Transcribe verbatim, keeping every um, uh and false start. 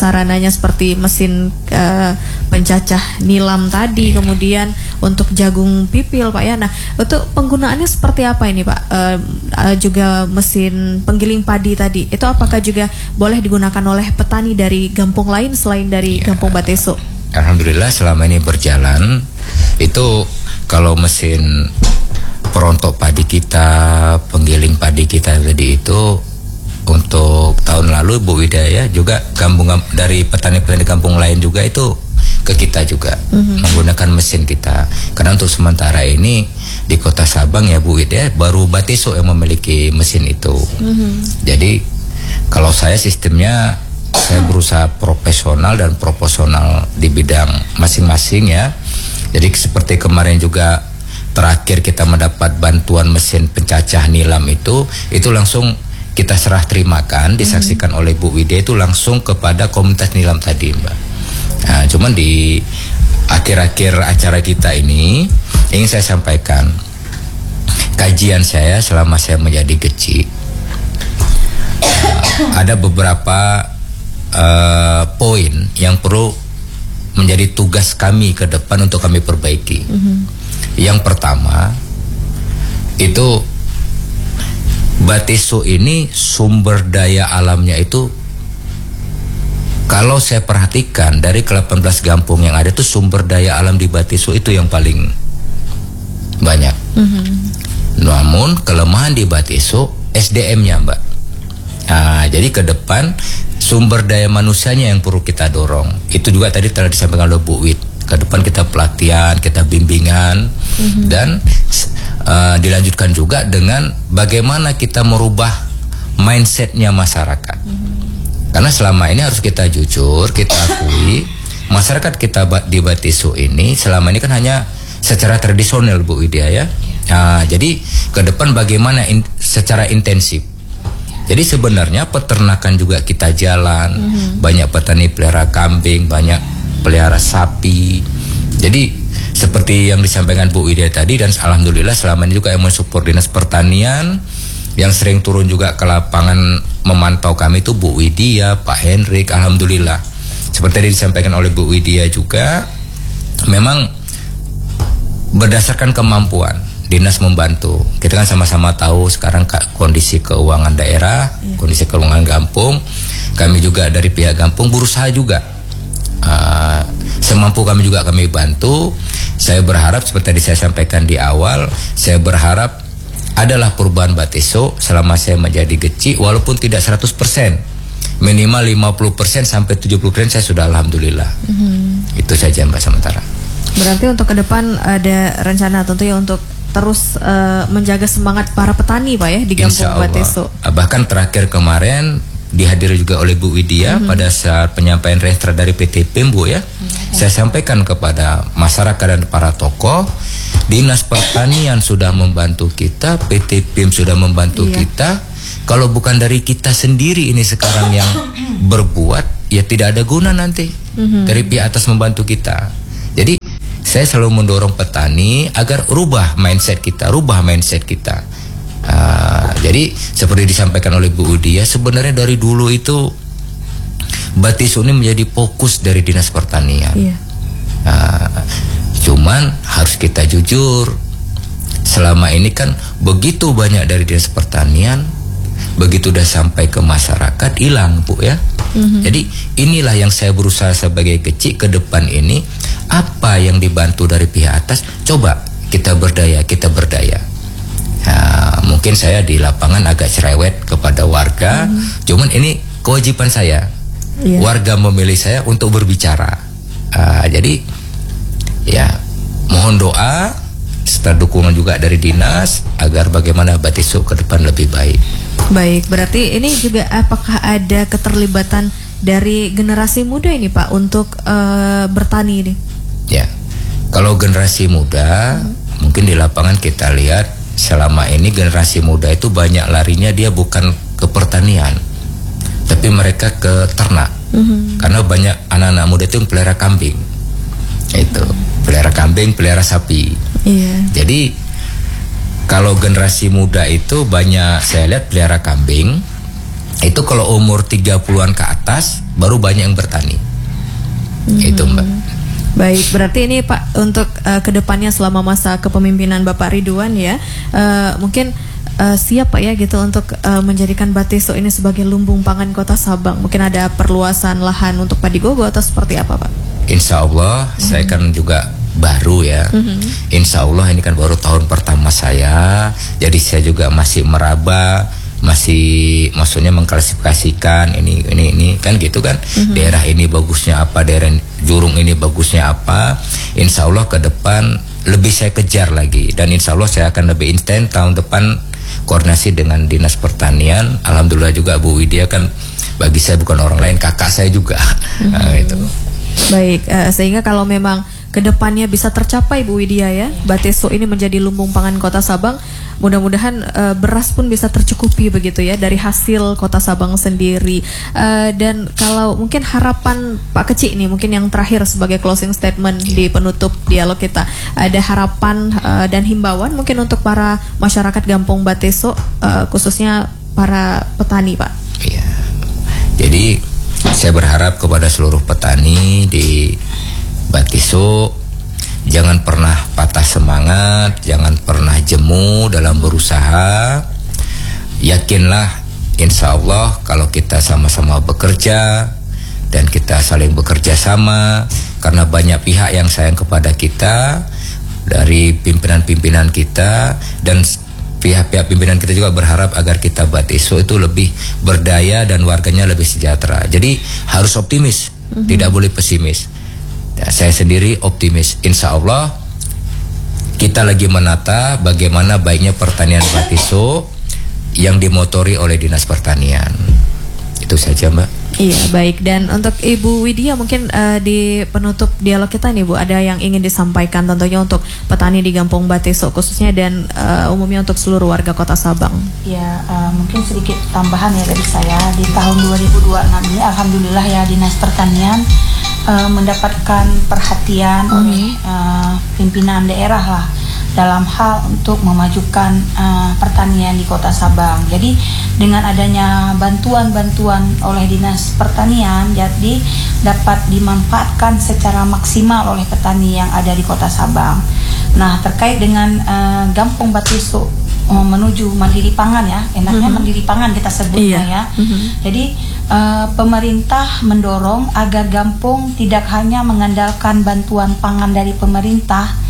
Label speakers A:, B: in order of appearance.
A: sarananya seperti mesin uh, pencacah nilam tadi, kemudian untuk jagung pipil Pak ya. Nah, untuk penggunaannya seperti apa ini Pak? Uh, uh, juga mesin penggiling padi tadi, itu apakah juga boleh digunakan oleh petani dari kampung lain selain dari ya, Kampung Bateso?
B: Alhamdulillah selama ini berjalan. Itu kalau mesin perontok padi kita, penggiling padi kita tadi itu untuk tahun lalu Bu Widaya juga kampung dari petani-petani kampung lain juga itu ke kita juga mm-hmm. menggunakan mesin kita. Karena untuk sementara ini di Kota Sabang ya Bu Widaya baru Bateso yang memiliki mesin itu. Mm-hmm. Jadi kalau saya sistemnya saya berusaha profesional dan proporsional di bidang masing-masing ya. Jadi seperti kemarin juga terakhir kita mendapat bantuan mesin pencacah nilam itu, itu langsung kita serah terimakan, disaksikan oleh Bu Widya itu langsung kepada komunitas nilam tadi Mbak. Nah, cuman di akhir-akhir acara kita ini ingin saya sampaikan kajian saya selama saya menjadi kecil. Uh, ada beberapa uh, poin yang perlu menjadi tugas kami ke depan untuk kami perbaiki. Mm-hmm. Yang pertama itu Bateso ini sumber daya alamnya itu kalau saya perhatikan dari ke delapan belas kampung yang ada itu sumber daya alam di Bateso itu yang paling banyak. Mm-hmm. Namun kelemahan di Bateso S D M-nya Mbak. Nah, jadi ke depan sumber daya manusianya yang perlu kita dorong. Itu juga tadi telah disampaikan oleh Bu Wid. Ke depan kita pelatihan, kita bimbingan, mm-hmm. dan uh, dilanjutkan juga dengan bagaimana kita merubah mindsetnya masyarakat. Mm-hmm. Karena selama ini harus kita jujur, kita akui masyarakat kita di Bateso ini selama ini kan hanya secara tradisional Bu Widya ya. Nah, jadi ke depan bagaimana in, secara intensif. Jadi sebenarnya peternakan juga kita jalan, mm-hmm. banyak petani pelihara kambing, banyak pelihara sapi. Jadi seperti yang disampaikan Bu Widya tadi, dan alhamdulillah selama ini juga yang mensupport dinas pertanian, yang sering turun juga ke lapangan memantau kami itu Bu Widya, Pak Hendrik, alhamdulillah. Seperti yang disampaikan oleh Bu Widya juga, memang berdasarkan kemampuan dinas membantu. Kita kan sama-sama tahu sekarang kondisi keuangan daerah, yeah. kondisi keuangan kampung. Kami juga dari pihak kampung berusaha juga uh, semampu kami juga kami bantu. Saya berharap seperti tadi saya sampaikan di awal, saya berharap adalah perubahan Bateso selama saya menjadi kecil, walaupun tidak seratus persen, minimal lima puluh persen sampai tujuh puluh persen saya sudah alhamdulillah. Mm-hmm. Itu saja Mbak sementara. Berarti untuk ke depan ada rencana tentunya untuk terus uh, menjaga semangat para petani Pak ya di Kampung Bateso. Bahkan terakhir kemarin dihadiri juga oleh Bu Widya mm-hmm. pada saat penyampaian restra dari P T P I M Bu ya. Mm-hmm. Saya sampaikan kepada masyarakat dan para tokoh, Dinas Pertanian sudah membantu kita, P T P I M sudah membantu iya. kita. Kalau bukan dari kita sendiri ini sekarang yang berbuat, ya tidak ada guna nanti mm-hmm. dari pihak atas membantu kita. Jadi saya selalu mendorong petani agar rubah mindset kita, rubah mindset kita. Uh, jadi seperti disampaikan oleh Bu Widya, sebenarnya dari dulu itu Bateso ini menjadi fokus dari Dinas Pertanian. Iya. Uh, cuman harus kita jujur, selama ini kan begitu banyak dari Dinas Pertanian, begitu udah sampai ke masyarakat hilang Bu ya. Mm-hmm. Jadi inilah yang saya berusaha sebagai kecil ke depan ini, apa yang dibantu dari pihak atas, coba kita berdaya, kita berdaya. Nah, mungkin saya di lapangan agak cerewet kepada warga, mm-hmm. cuman ini kewajiban saya, yeah. warga memilih saya untuk berbicara. Uh, jadi ya mohon doa serta dukungan juga dari dinas agar bagaimana Bateso ke depan lebih baik. Baik, berarti ini juga apakah ada keterlibatan dari generasi muda ini Pak untuk uh, bertani ini? Ya, kalau generasi muda hmm. mungkin di lapangan kita lihat selama ini generasi muda itu banyak larinya dia bukan ke pertanian, tapi mereka ke ternak. Hmm. Karena banyak anak-anak muda itu yang pelihara kambing, itu pelihara kambing, pelihara sapi. Yeah. Jadi kalau generasi muda itu banyak saya lihat pelihara kambing, itu kalau umur tiga puluhan ke atas baru banyak yang bertani. Hmm. Itu Mbak.
A: Baik, berarti ini Pak untuk uh, kedepannya selama masa kepemimpinan Bapak Ridwan ya, uh, mungkin uh, siap Pak ya gitu untuk uh, menjadikan Batiso ini sebagai lumbung pangan Kota Sabang. Mungkin ada perluasan lahan untuk padi gogo atau seperti apa Pak?
B: Insya Allah, hmm. saya kan juga baru ya. Mm-hmm. Insya Allah ini kan baru tahun pertama saya, jadi saya juga masih meraba, masih maksudnya mengklasifikasikan ini ini ini kan gitu kan. Mm-hmm. Daerah ini bagusnya apa, daerah Jurung ini bagusnya apa. Insya Allah ke depan lebih saya kejar lagi, dan insya Allah saya akan lebih intens tahun depan koordinasi dengan Dinas Pertanian. Alhamdulillah juga Bu Widya kan bagi saya bukan orang lain, kakak saya juga. Mm-hmm. Nah, itu.
A: Baik, uh, sehingga kalau memang kedepannya bisa tercapai Bu Widya ya, Batiso ini menjadi lumbung pangan Kota Sabang, mudah-mudahan uh, beras pun bisa tercukupi begitu ya dari hasil Kota Sabang sendiri. Uh, dan kalau mungkin harapan Pak Kecik nih, mungkin yang terakhir sebagai closing statement di penutup dialog kita, ada harapan uh, dan himbauan mungkin untuk para masyarakat Gampong Batiso, uh, khususnya para petani Pak.
B: Iya, jadi saya berharap kepada seluruh petani di Batiso, jangan pernah patah semangat, jangan pernah jemu dalam berusaha. Yakinlah, insya Allah kalau kita sama-sama bekerja dan kita saling bekerja sama, karena banyak pihak yang sayang kepada kita, dari pimpinan-pimpinan kita, dan pihak-pihak pimpinan kita juga berharap agar kita Batiso itu lebih berdaya dan warganya lebih sejahtera. Jadi harus optimis, mm-hmm. tidak boleh pesimis. Ya, saya sendiri optimis. Insya Allah kita lagi menata bagaimana baiknya pertanian Batiso yang dimotori oleh Dinas Pertanian. Itu saja Mbak.
A: Iya, baik. Dan untuk Ibu Widya mungkin uh, di penutup dialog kita nih Bu, ada yang ingin disampaikan tentunya untuk petani di Gampong Batiso khususnya dan uh, umumnya untuk seluruh warga Kota Sabang.
C: Ya, uh, mungkin sedikit tambahan ya dari saya. Di tahun dua ribu dua puluh enam ini Alhamdulillah ya Dinas Pertanian uh, mendapatkan perhatian mm-hmm. oleh uh, pimpinan daerah lah dalam hal untuk memajukan uh, pertanian di Kota Sabang. Jadi dengan adanya bantuan-bantuan oleh Dinas Pertanian, jadi dapat dimanfaatkan secara maksimal oleh petani yang ada di Kota Sabang. Nah, terkait dengan uh, Gampong Batiso uh, menuju mandiri pangan ya, enaknya mm-hmm. mandiri pangan kita sebutnya iya. ya. Mm-hmm. Jadi uh, pemerintah mendorong agar Gampong tidak hanya mengandalkan bantuan pangan dari pemerintah,